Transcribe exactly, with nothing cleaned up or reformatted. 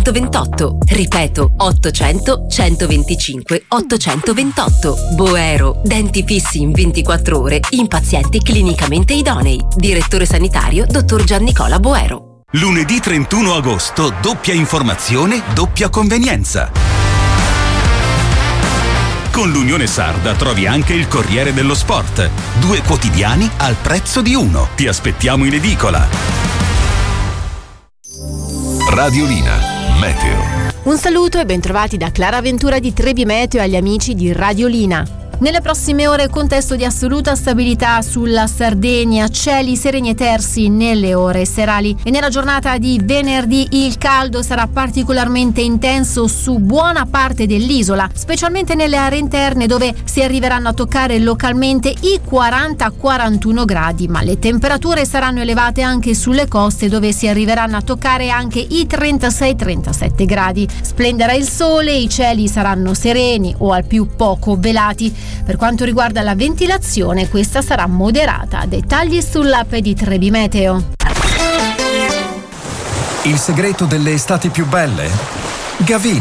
ottocentoventotto. Ripeto, ottocento centoventicinque ottocentoventotto. Boero, denti fissi in ventiquattro ore in pazienti clinicamente idonei. Direttore sanitario dottor Giannicola Boero. Lunedì trentuno agosto, doppia informazione, doppia convenienza. Con l'Unione Sarda trovi anche il Corriere dello Sport. Due quotidiani al prezzo di uno. Ti aspettiamo in edicola. Radiolina Meteo. Un saluto e bentrovati da Clara Ventura di Trebi Meteo agli amici di Radiolina. Nelle prossime ore contesto di assoluta stabilità sulla Sardegna, cieli sereni e tersi nelle ore serali e nella giornata di venerdì il caldo sarà particolarmente intenso su buona parte dell'isola, specialmente nelle aree interne dove si arriveranno a toccare localmente i quaranta quarantuno gradi, ma le temperature saranno elevate anche sulle coste dove si arriveranno a toccare anche i trentasei trentasette gradi. Splenderà il sole, i cieli saranno sereni o al più poco velati. Per quanto riguarda la ventilazione, questa sarà moderata. Dettagli sull'app di Trebi Meteo. Il segreto delle estati più belle? Gavin.